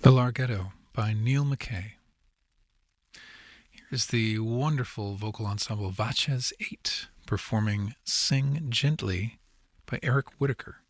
The Larghetto by Neil McKay. Here's the wonderful vocal ensemble Vaches 8 performing Sing Gently by Eric Whitaker.